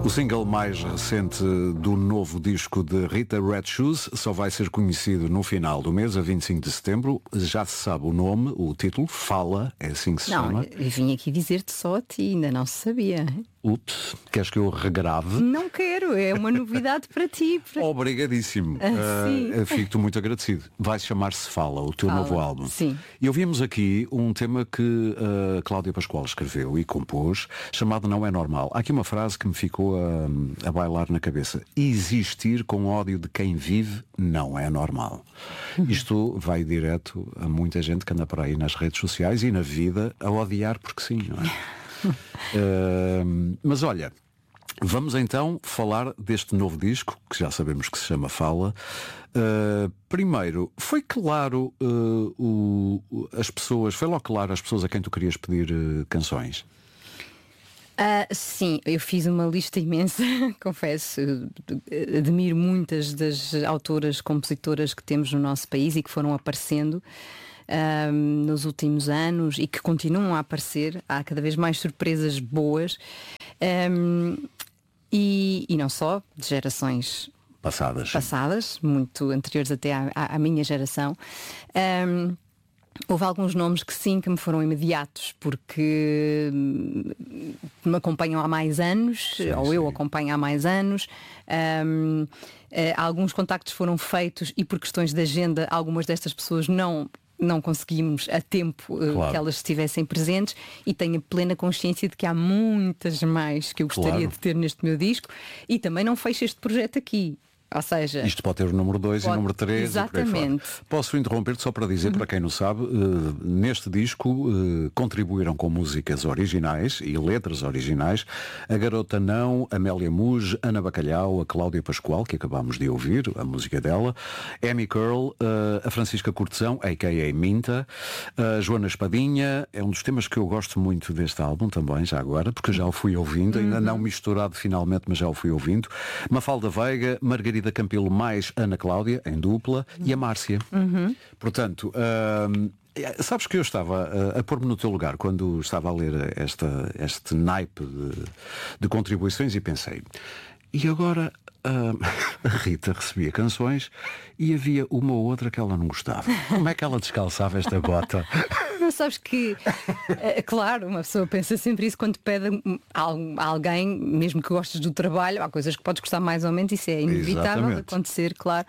O single mais recente do novo disco de Rita Red Shoes só vai ser conhecido no final do mês, a 25 de setembro. Já se sabe o nome, o título, Fala, é assim que se chama. Eu vim aqui dizer-te só a ti, ainda não se sabia. Queres que eu regrave? Não quero, é uma novidade para ti. Obrigadíssimo. Fico-te muito agradecido. Vai chamar-se Fala, o teu novo álbum. Sim. E ouvimos aqui um tema que a Cláudia Pascoal escreveu e compôs, chamado Não é Normal. Há aqui uma frase que me ficou a bailar na cabeça. Existir com ódio de quem vive não é normal. Isto vai direto a muita gente que anda por aí nas redes sociais e na vida a odiar porque sim, não é? Mas olha, vamos então falar deste novo disco, que já sabemos que se chama Fala. Primeiro, foi claro foi logo claro as pessoas a quem tu querias pedir canções? Sim, eu fiz uma lista imensa, confesso. Admiro muitas das autoras, compositoras que temos no nosso país e que foram aparecendo nos últimos anos e que continuam a aparecer. Há cada vez mais surpresas boas e não só de gerações passadas, muito anteriores até à minha geração. Houve alguns nomes que sim, que me foram imediatos, porque me acompanham há mais anos, eu acompanho há mais anos. Alguns contactos foram feitos e por questões de agenda algumas destas pessoas não conseguimos a tempo que elas estivessem presentes, e tenho plena consciência de que há muitas mais que eu gostaria de ter neste meu disco, e também não fecho este projeto aqui. Ou seja, isto pode ter o número 2 e o número 3. Exatamente. Posso interromper-te só para dizer, para quem não sabe, neste disco contribuíram com músicas originais e letras originais a Garota Não, Amélia Muge, Ana Bacalhau, a Cláudia Pascoal, que acabámos de ouvir a música dela, Amy Curl, a Francisca Cortesão, a.k.a. Minta, a Joana Espadinha. É um dos temas que eu gosto muito deste álbum também, já agora, porque já o fui ouvindo, ainda não misturado finalmente, mas já o fui ouvindo. Mafalda Veiga, Margarida Campelo mais Ana Cláudia, em dupla, e a Márcia. Portanto, sabes que eu estava a pôr-me no teu lugar quando estava a ler este naipe de contribuições e pensei, e agora a Rita recebia canções e havia uma ou outra que ela não gostava. Como é que ela descalçava esta bota? Mas sabes que, claro, uma pessoa pensa sempre isso quando pede a alguém, mesmo que gostes do trabalho, há coisas que podes gostar mais ou menos, isso é inevitável acontecer, claro.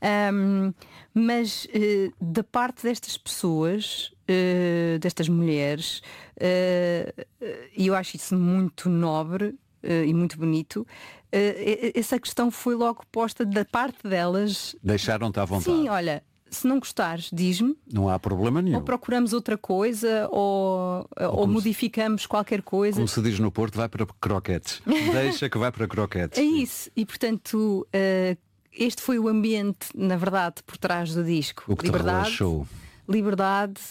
Mas da parte destas pessoas, destas mulheres, e eu acho isso muito nobre e muito bonito, essa questão foi logo posta da parte delas. Deixaram-te à vontade. Sim, olha, se não gostares, diz-me. Não há problema nenhum. Ou procuramos outra coisa, ou modificamos qualquer coisa. Como se diz no Porto, vai para croquetes. Deixa que vai para croquetes. É isso. E portanto, este foi o ambiente, na verdade, por trás do disco. O que te relaxou. Liberdade,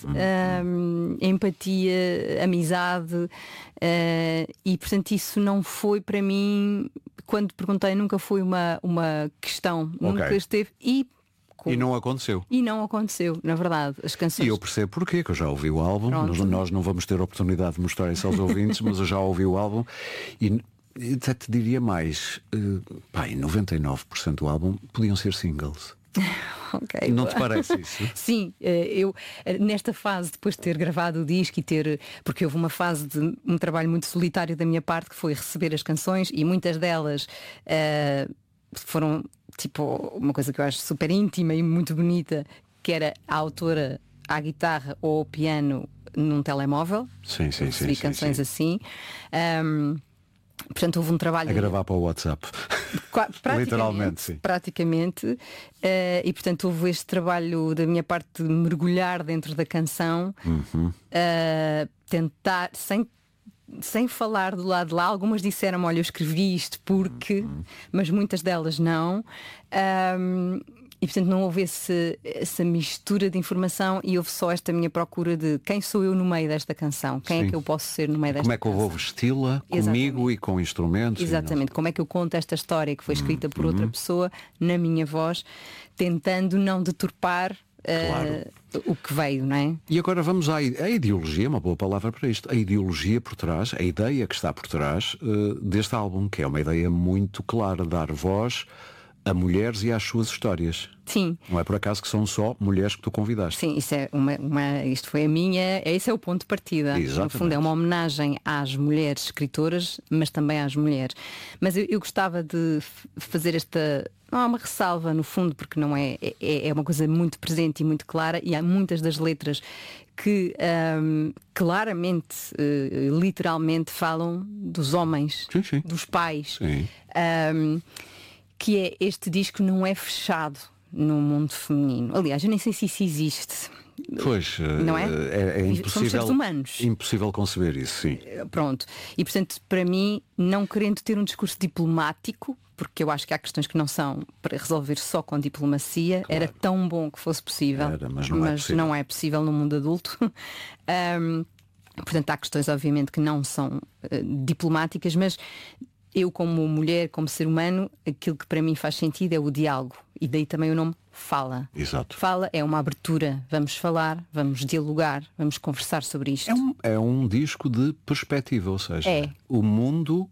empatia, amizade, e portanto isso não foi para mim, quando perguntei, nunca foi uma questão, nunca esteve. E não aconteceu. E não aconteceu, na verdade, as canções. E eu percebo porquê, que eu já ouvi o álbum. Nós não vamos ter a oportunidade de mostrar isso aos ouvintes, mas eu já ouvi o álbum e até te diria mais, em 99% do álbum podiam ser singles. Okay. Não te parece isso? Sim, eu nesta fase, depois de ter gravado o disco porque houve uma fase de um trabalho muito solitário da minha parte, que foi receber as canções, e muitas delas foram tipo uma coisa que eu acho super íntima e muito bonita, que era a autora à guitarra ou ao piano num telemóvel. Sim. Recebi canções assim. Portanto, houve um trabalho a gravar para o WhatsApp. Literalmente, sim. Praticamente. E portanto houve este trabalho da minha parte de mergulhar dentro da canção, tentar, sem falar do lado de lá. Algumas disseram, olha, eu escrevi isto porque, mas muitas delas não. E portanto não houve essa mistura de informação, e houve só esta minha procura de quem sou eu no meio desta canção, quem é que eu posso ser no meio desta canção. Como é que eu vou vesti-la comigo e com instrumentos? Exatamente, como é que eu conto esta história que foi escrita por outra pessoa na minha voz, tentando não deturpar o que veio, não é? E agora vamos à ideologia, uma boa palavra para isto, a ideologia por trás, a ideia que está por trás deste álbum, que é uma ideia muito clara, dar voz a mulheres e às suas histórias. Sim. Não é por acaso que são só mulheres que tu convidaste. Sim, isso é isto foi a minha, esse é o ponto de partida. Exatamente. No fundo é uma homenagem às mulheres escritoras, mas também às mulheres. Mas eu gostava de fazer não há uma ressalva no fundo, porque não é uma coisa muito presente e muito clara, e há muitas das letras que claramente, literalmente falam dos homens, Sim. dos pais. Sim. Que é este disco não é fechado no mundo feminino. Aliás, eu nem sei se isso existe. Pois, não é? É impossível, Somos seres humanos. Impossível conceber isso, sim. Pronto. E portanto, para mim, não querendo ter um discurso diplomático, porque eu acho que há questões que não são para resolver só com diplomacia, Claro. era tão bom que fosse possível, Era, mas não é possível no mundo adulto. Portanto, há questões, obviamente, que não são diplomáticas, mas eu, como mulher, como ser humano, aquilo que para mim faz sentido é o diálogo. E daí também o nome Fala. Exato. Fala é uma abertura. Vamos falar, vamos dialogar, vamos conversar sobre isto. É um disco de perspectiva, ou seja, É. o mundo